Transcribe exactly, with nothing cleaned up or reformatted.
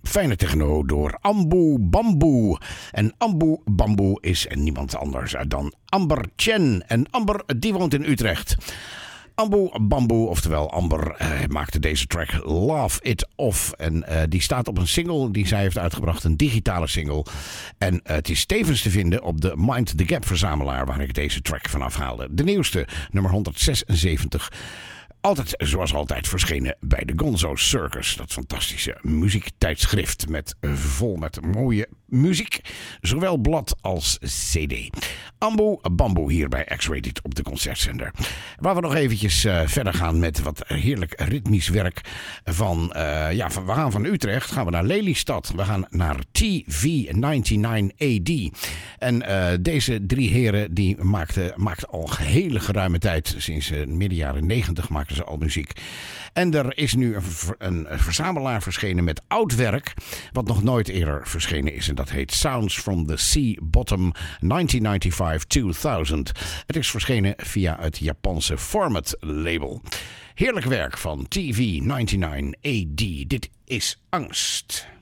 Fijne techno door Ambu Bambu. En Ambu Bambu is niemand anders dan Amber Chen. En Amber die woont in Utrecht. Ambu Bambu, oftewel Amber, uh, maakte deze track Love It Off. En uh, die staat op een single die zij heeft uitgebracht, een digitale single. En uh, het is tevens te vinden op de Mind the Gap verzamelaar, waar ik deze track vanaf haalde. De nieuwste, nummer honderdzesenzeventig. Altijd, zoals altijd, verschenen bij de Gonzo Circus. Dat fantastische muziektijdschrift met vol met mooie muziek. Zowel blad als cd. Ambu Bambu hier bij X-Rated op de concertzender. Waar we nog eventjes uh, verder gaan met wat heerlijk ritmisch werk. Van, uh, ja, van, we gaan van Utrecht, gaan we naar Lelystad. We gaan naar T V negenennegentig A D. En uh, deze drie heren die maakten, maakten al hele geruime tijd. Sinds uh, midden jaren negentig maakten ze al muziek. En er is nu een, een verzamelaar verschenen met oud werk. Wat nog nooit eerder verschenen is. En dat heet Sounds from the Sea Bottom negentien negenennegentig tweeduizend. Het is verschenen via het Japanse Format label. Heerlijk werk van T V negenennegentig A D. Dit is Angst.